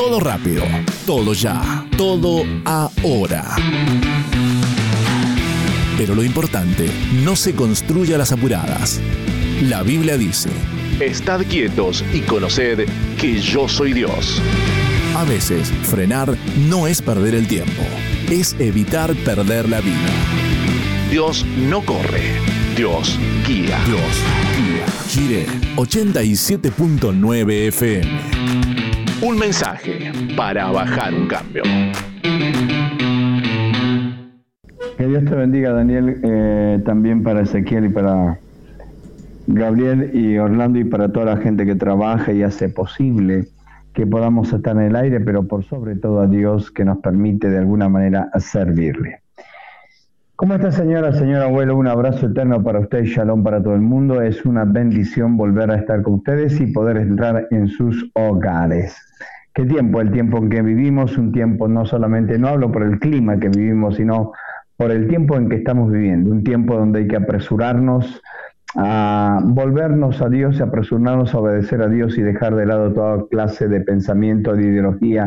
Todo rápido, todo ya, todo ahora. Pero lo importante no se construye a las apuradas. La Biblia dice: estad quietos y conoced que yo soy Dios. A veces, frenar no es perder el tiempo, es evitar perder la vida. Dios no corre, Dios guía. Dios guía. Gire 87.9 FM. Un mensaje para bajar un cambio. Que Dios te bendiga, Daniel, también para Ezequiel y para Gabriel y Orlando y para toda la gente que trabaja y hace posible que podamos estar en el aire, pero por sobre todo a Dios que nos permite de alguna manera servirle. ¿Cómo está, señora, señor abuelo? Un abrazo eterno para usted y shalom para todo el mundo. Es una bendición volver a estar con ustedes y poder entrar en sus hogares. ¿Qué tiempo? El tiempo en que vivimos, un tiempo no solamente, no hablo por el clima que vivimos, sino por el tiempo en que estamos viviendo, un tiempo donde hay que apresurarnos a volvernos a Dios, a apresurarnos a obedecer a Dios y dejar de lado toda clase de pensamiento, de ideología,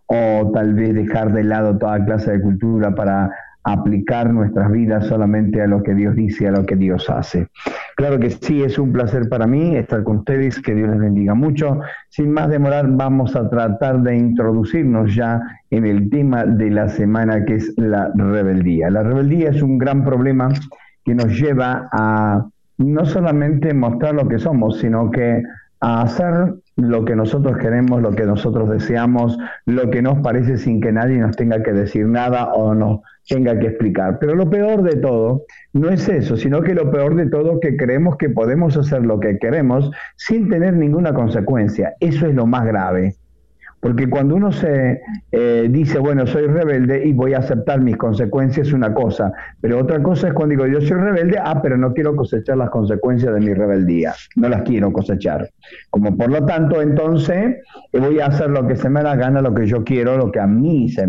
o tal vez dejar de lado toda clase de cultura para aplicar nuestras vidas solamente a lo que Dios dice, a lo que Dios hace. Claro que sí, es un placer para mí estar con ustedes, que Dios les bendiga mucho. Sin más demorar, vamos a tratar de introducirnos ya en el tema de la semana, que es la rebeldía. La rebeldía es un gran problema que nos lleva a no solamente mostrar lo que somos, sino que a hacer lo que nosotros queremos, lo que nosotros deseamos, lo que nos parece sin que nadie nos tenga que decir nada o nos tenga que explicar. Pero lo peor de todo no es eso, sino que lo peor de todo es que creemos que podemos hacer lo que queremos sin tener ninguna consecuencia. Eso es lo más grave. Porque cuando uno se dice, bueno, soy rebelde y voy a aceptar mis consecuencias, es una cosa. Pero otra cosa es cuando digo, yo soy rebelde, pero no quiero cosechar las consecuencias de mi rebeldía. No las quiero cosechar. Como por lo tanto, entonces, voy a hacer lo que se me da la gana, lo que yo quiero, lo que a mí se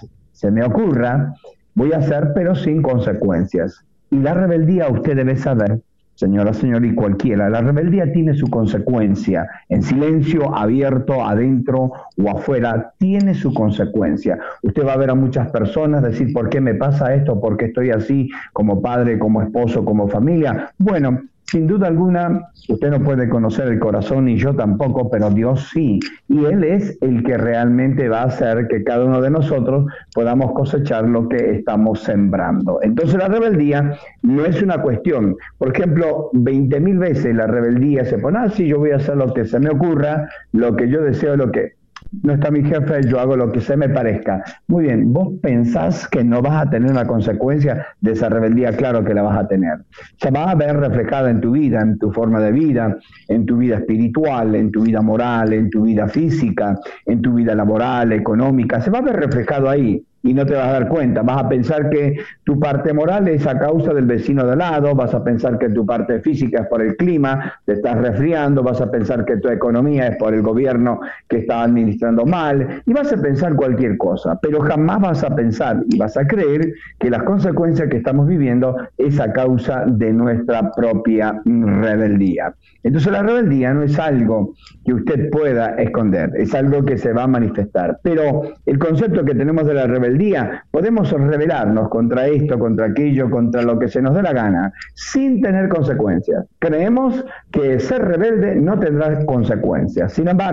me ocurra, voy a hacer, pero sin consecuencias. Y la rebeldía, usted debe saber, señora, señor y cualquiera, la rebeldía tiene su consecuencia, en silencio, abierto, adentro o afuera, tiene su consecuencia. Usted va a ver a muchas personas decir, ¿por qué me pasa esto? ¿Por qué estoy así como padre, como esposo, como familia? Bueno, sin duda alguna, usted no puede conocer el corazón, ni yo tampoco, pero Dios sí. Y Él es el que realmente va a hacer que cada uno de nosotros podamos cosechar lo que estamos sembrando. Entonces la rebeldía no es una cuestión. Por ejemplo, 20.000 veces la rebeldía se pone, sí, yo voy a hacer lo que se me ocurra, lo que yo deseo, lo que no está mi jefe, yo hago lo que se me parezca. Muy bien, ¿vos pensás que no vas a tener una consecuencia de esa rebeldía? Claro que la vas a tener. Se va a ver reflejada en tu vida, en tu forma de vida, en tu vida espiritual, en tu vida moral, en tu vida física, en tu vida laboral, económica. Se va a ver reflejado ahí. Y no te vas a dar cuenta, vas a pensar que tu parte moral es a causa del vecino de al lado, vas a pensar que tu parte física es por el clima, te estás resfriando, vas a pensar que tu economía es por el gobierno que está administrando mal, y vas a pensar cualquier cosa, pero jamás vas a pensar y vas a creer que las consecuencias que estamos viviendo es a causa de nuestra propia rebeldía. Entonces la rebeldía no es algo que usted pueda esconder, es algo que se va a manifestar, pero el concepto que tenemos de la rebeldía, podemos rebelarnos contra esto, contra aquello, contra lo que se nos dé la gana, sin tener consecuencias. Creemos que ser rebelde no tendrá consecuencias. Sin embargo,